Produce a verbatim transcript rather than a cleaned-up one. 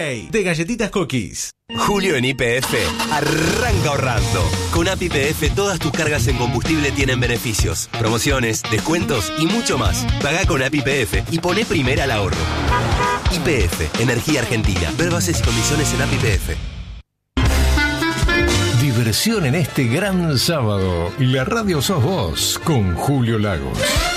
Day de Galletitas Cookies. Julio en Y P F arranca ahorrando. Con A P I P F todas tus cargas en combustible tienen beneficios, promociones, descuentos y mucho más. Pagá con A P I P F y poné primera al ahorro. Y P F, Energía Argentina. Ver bases y condiciones en A P I P F. Diversión en este gran sábado. La radio sos vos con Julio Lagos.